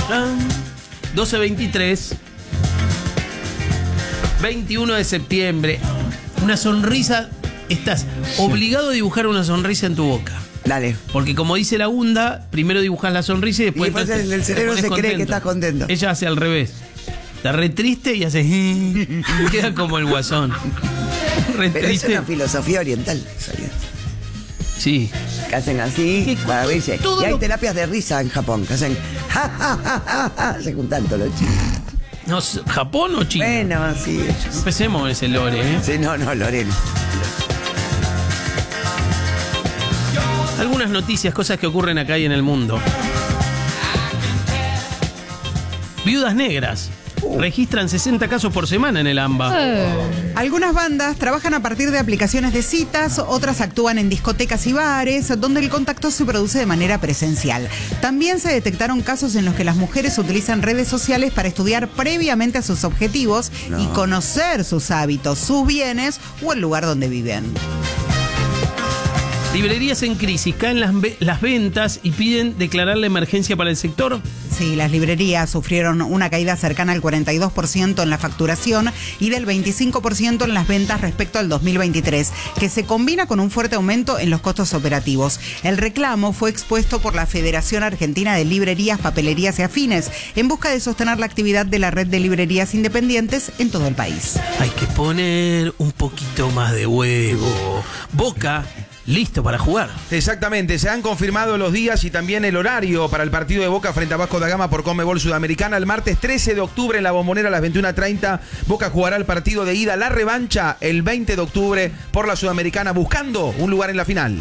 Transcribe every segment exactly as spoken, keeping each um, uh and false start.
doce veintitrés, veintiuno de septiembre. Una sonrisa. Estás obligado a dibujar una sonrisa en tu boca. Dale. Porque como dice la Gunda, primero dibujas la sonrisa y después, y después el, el cerebro se cree que estás contento. Ella hace al revés. Está re triste y hace y queda como el guasón. Re Pero triste. es una filosofía oriental, ¿sabías? Sí. Que hacen así para reírse. Y hay lo... terapias de risa en Japón, que hacen ja, ja, ja, ja, ja, se juntan todos los chicos. No, ¿Japón o China? Bueno, sí. Ellos. Empecemos ese lore, ¿eh? Sí, no, no, Lorena. Algunas noticias, cosas que ocurren acá y en el mundo. Viudas negras. Uh. Registran sesenta casos por semana en el AMBA. Eh. Algunas bandas trabajan a partir de aplicaciones de citas, otras actúan en discotecas y bares, donde el contacto se produce de manera presencial. También se detectaron casos en los que las mujeres utilizan redes sociales para estudiar previamente a sus objetivos no. y conocer sus hábitos, sus bienes o el lugar donde viven. Librerías en crisis, caen las, las ventas y piden declarar la emergencia para el sector. Sí, las librerías sufrieron una caída cercana al cuarenta y dos por ciento en la facturación y del veinticinco por ciento en las ventas respecto al dos mil veintitrés, que se combina con un fuerte aumento en los costos operativos. El reclamo fue expuesto por la Federación Argentina de Librerías, Papelerías y Afines, en busca de sostener la actividad de la red de librerías independientes en todo el país. Hay que poner un poquito más de huevo. Boca... listo para jugar. Exactamente, se han confirmado los días y también el horario para el partido de Boca frente a Vasco da Gama por Conmebol Sudamericana. El martes trece de octubre en la Bombonera a las veintiuna treinta. Boca jugará el partido de ida, la revancha, el veinte de octubre por la Sudamericana, buscando un lugar en la final.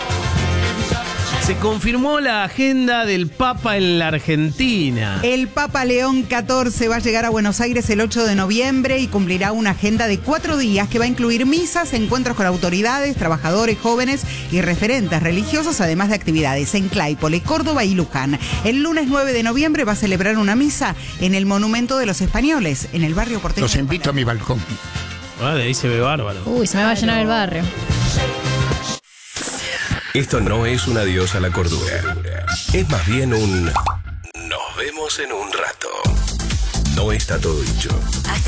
Se confirmó la agenda del Papa en la Argentina. El Papa León catorce va a llegar a Buenos Aires el ocho de noviembre y cumplirá una agenda de cuatro días que va a incluir misas, encuentros con autoridades, trabajadores, jóvenes y referentes religiosos, además de actividades en Claypole, Córdoba y Luján. El lunes nueve de noviembre va a celebrar una misa en el Monumento de los Españoles, en el barrio porteño. Los invito a mi balcón. Ah, de ahí se ve bárbaro. Uy, se me va a llenar el barrio. Esto no es un adiós a la cordura. Es más bien un nos vemos en un rato. No está todo dicho. Hasta